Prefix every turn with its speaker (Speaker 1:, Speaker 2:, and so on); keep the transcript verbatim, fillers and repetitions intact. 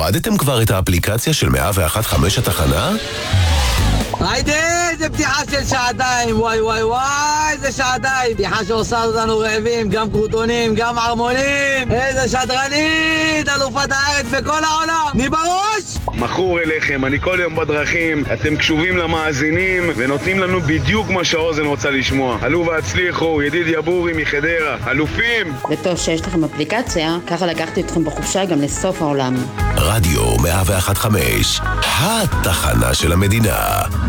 Speaker 1: הורדתם כבר את האפליקציה של מאה ואחת נקודה חמש התחנה?
Speaker 2: היידה, איזה פתיחה של שעתיים, וואי וואי וואי, איזה שעתיים. פתיחה שעושה אותנו רעבים, גם קרוטונים, גם ערמונים. איזה שדרנית, אלופת הארץ בכל העולם. מי בראש?
Speaker 3: מכור אליכם, אני כל יום בדרכים, אתם קשובים למאזינים ונותנים לנו בדיוק מה שהאוזן רוצה לשמוע. עלו והצליחו, ידיד יבורי מחדרה, אלופים!
Speaker 4: וטוב שיש לכם אפליקציה, ככה לקחתי אתכם בחופשה גם לסוף העולם.
Speaker 1: רדיו מאה ואחת נקודה חמש, התחנה של המדינה.